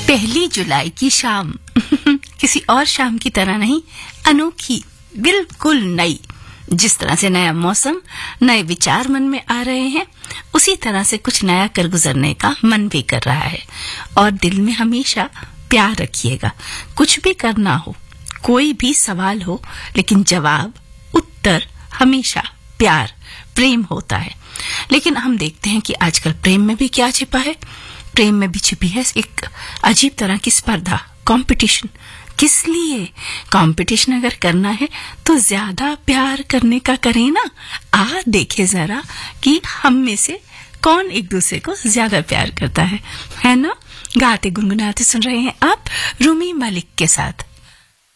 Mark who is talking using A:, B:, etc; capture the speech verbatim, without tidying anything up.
A: पहली जुलाई की शाम किसी और शाम की तरह नहीं, अनोखी, बिल्कुल नई। जिस तरह से नया मौसम, नए विचार मन में आ रहे हैं, उसी तरह से कुछ नया कर गुजरने का मन भी कर रहा है। और दिल में हमेशा प्यार रखिएगा। कुछ भी करना हो, कोई भी सवाल हो, लेकिन जवाब, उत्तर हमेशा प्यार, प्रेम होता है। लेकिन हम देखते हैं कि आजकल प्रेम में भी क्या छिपा है। प्रेम में भी छिपी है एक अजीब तरह की स्पर्धा, कंपटीशन। किस लिए? कंपटीशन अगर करना है तो ज्यादा प्यार करने का करें ना। आ देखे जरा कि हम में से कौन एक दूसरे को ज्यादा प्यार करता है, है ना? गाते गुनगुनाते सुन रहे हैं आप रूमी मलिक के साथ